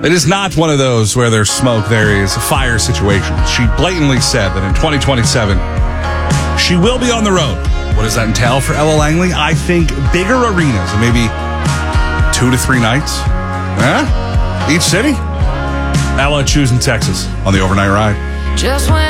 It is not one of those where there's smoke, there is a fire situation. She blatantly said that in 2027, she will be on the road. What does that entail for Ella Langley? I think bigger arenas, maybe 2 to 3 nights. Each city. Ella choosing Texas on the overnight ride. Just when